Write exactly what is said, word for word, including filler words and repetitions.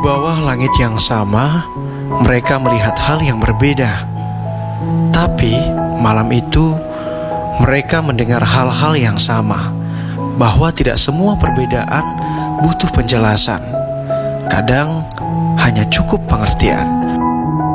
bawah langit yang sama, mereka melihat hal yang berbeda. Tapi malam itu mereka mendengar hal-hal yang sama, bahwa tidak semua perbedaan butuh penjelasan. Kadang hanya cukup pengertian.